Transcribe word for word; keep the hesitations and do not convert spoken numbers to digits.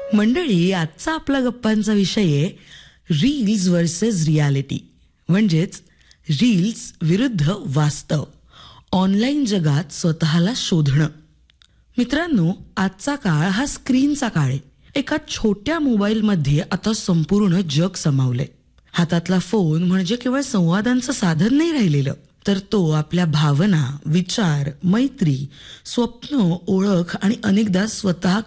मंडळी, आजचा आपला गप्पांचा विषय आहे रील्स वर्सेस रियालिटी, म्हणजेच रील्स विरुद्ध वास्तव, ऑनलाईन जगात स्वतःला शोधणं. मित्रांनो, आजचा काळ हा स्क्रीनचा काळ आहे. एका छोट्या मोबाईलमध्ये आता संपूर्ण जग सामावलंय. हातातला फोन म्हणजे केवळ संवादांचं साधन नाही राहिलेलं, तर तो आपल्या भावना, विचार, मैत्री, स्वप्न, ओळख आणि अनेकदा स्वतः